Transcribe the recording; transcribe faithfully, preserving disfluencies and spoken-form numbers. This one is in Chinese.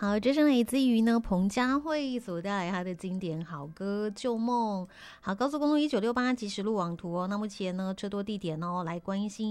好，这是来自于呢彭佳慧所带来她的经典好歌《旧梦》。好，高速公路一九六八即时路网图哦。那目前呢，车多地点哦，来关心。